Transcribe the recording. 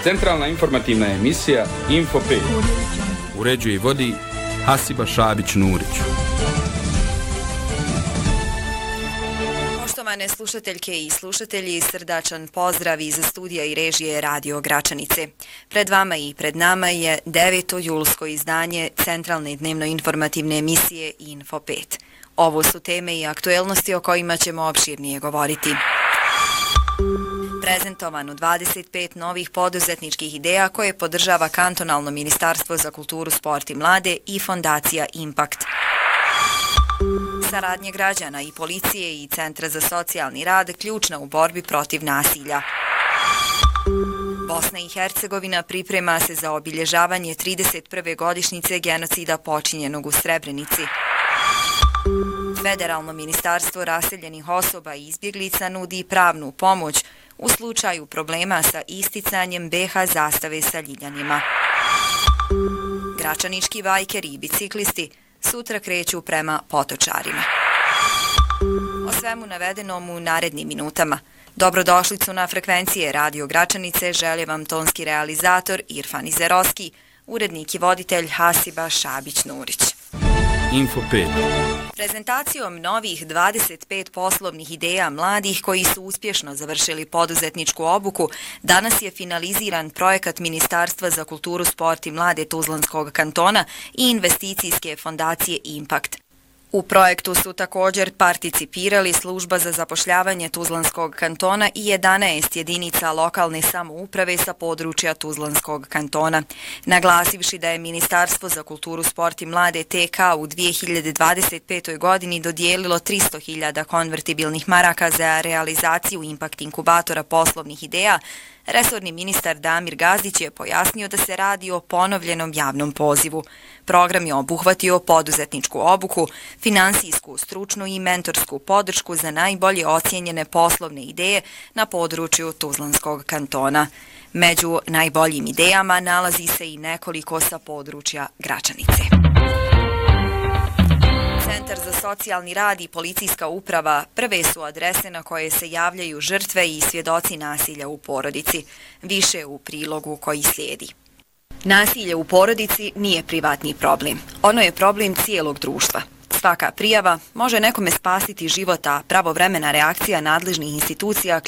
Centralna informativna emisija Info 5. Uređuje i vodi Hasiba Šabić-Nurić. Poštovane slušateljke i slušatelji, srdačan pozdrav iz studija i režije Radio Gračanice. Pred vama i pred nama je 9. julsko izdanje Centralne dnevno-informativne emisije Info 5. Ovo su teme i aktuelnosti o kojima ćemo opširnije govoriti. Prezentovano 25 novih poduzetničkih ideja koje podržava Kantonalno ministarstvo za kulturu, sport i mlade i fondacija Impact. Saradnje građana i policije i Centra za socijalni rad ključna u borbi protiv nasilja. Bosna i Hercegovina priprema se za obilježavanje 31. godišnjice genocida počinjenog u Srebrenici. Federalno ministarstvo raseljenih osoba i izbjeglica nudi pravnu pomoć u slučaju problema sa isticanjem BH zastave sa ljiljanima. Gračanički vajkeri i biciklisti sutra kreću prema Potočarima. O svemu navedenom u narednim minutama. Dobrodošlicu na frekvencije Radio Gračanice žele vam tonski realizator Irfan Izeroski, urednik i voditelj Hasiba Šabić-Nurić. Info 5. Prezentacijom novih 25 poslovnih ideja mladih koji su uspješno završili poduzetničku obuku, danas je finaliziran projekat Ministarstva za kulturu, sport i mlade Tuzlanskog kantona i investicijske fondacije Impact. U projektu su također participirali Služba za zapošljavanje Tuzlanskog kantona i 11 jedinica lokalne samouprave sa područja Tuzlanskog kantona. Naglasivši da je Ministarstvo za kulturu, sport i mlade TK u 2025. godini dodijelilo 300.000 konvertibilnih maraka za realizaciju Impact inkubatora poslovnih ideja, resorni ministar Damir Gazdić je pojasnio da se radi o ponovljenom javnom pozivu. Program je obuhvatio poduzetničku obuku, finansijsku, stručnu i mentorsku podršku za najbolje ocijenjene poslovne ideje na području Tuzlanskog kantona. Među najboljim idejama nalazi se i nekoliko sa područja Gračanice. Centar za socijalni rad i policijska uprava prve su adrese na koje se javljaju žrtve i svjedoci nasilja u porodici. Više u prilogu koji slijedi. Nasilje u porodici nije privatni problem. Ono je problem cijelog društva. Svaka prijava može nekome spasiti život, a pravovremena reakcija nadležnih institucija